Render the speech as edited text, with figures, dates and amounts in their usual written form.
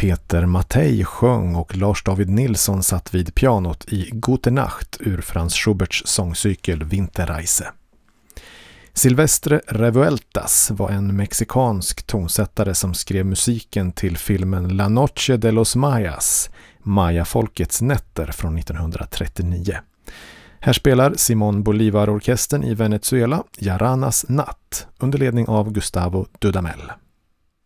Peter Mattei sjöng och Lars David Nilsson satt vid pianot i Gute Nacht ur Franz Schuberts sångcykel Winterreise. Silvestre Revueltas var en mexikansk tonsättare som skrev musiken till filmen La Noche de los Mayas, Maya-folkets nätter från 1939. Här spelar Simón Bolívar-orkestern i Venezuela Yaranas natt under ledning av Gustavo Dudamel.